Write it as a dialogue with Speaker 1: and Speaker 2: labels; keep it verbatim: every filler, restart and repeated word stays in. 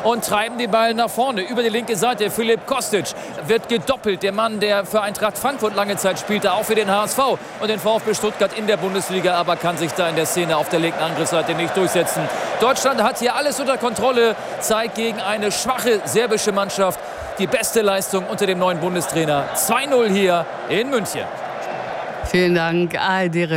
Speaker 1: und treiben die Ball nach vorne über die linke Seite. Filip Kostic wird gedoppelt. Der Mann, der für Eintracht Frankfurt lange Zeit spielte, auch für den H S V und den VfB Stuttgart in der Bundesliga, aber kann sich da in der Szene auf der linken Angriffsseite nicht durchsetzen. Deutschland hat hier alles unter Kontrolle, zeigt gegen eine schwache serbische Mannschaft die beste Leistung unter dem neuen Bundestrainer. zwei null hier in München.
Speaker 2: Vielen Dank, A R D